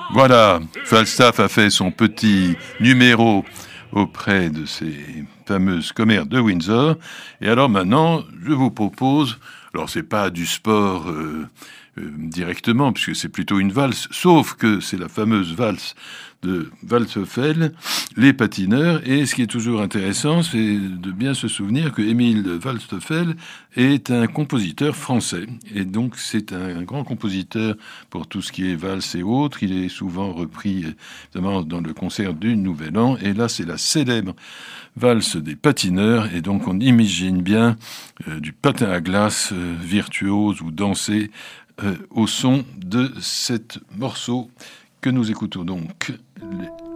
Voilà, Falstaff a fait son petit numéro auprès de ces fameuses commères de Windsor. Et alors maintenant, je vous propose, alors c'est pas du sport directement, puisque c'est plutôt une valse, sauf que c'est la fameuse valse de Waldteufel, les patineurs. Et ce qui est toujours intéressant, c'est de bien se souvenir que Émile Waldteufel est un compositeur français. Et donc c'est un grand compositeur pour tout ce qui est valse et autres. Il est souvent repris, évidemment, dans le concert du Nouvel An. Et là, c'est la célèbre valse des patineurs. Et donc on imagine bien du patin à glace virtuose ou danser au son de cet morceau que nous écoutons donc.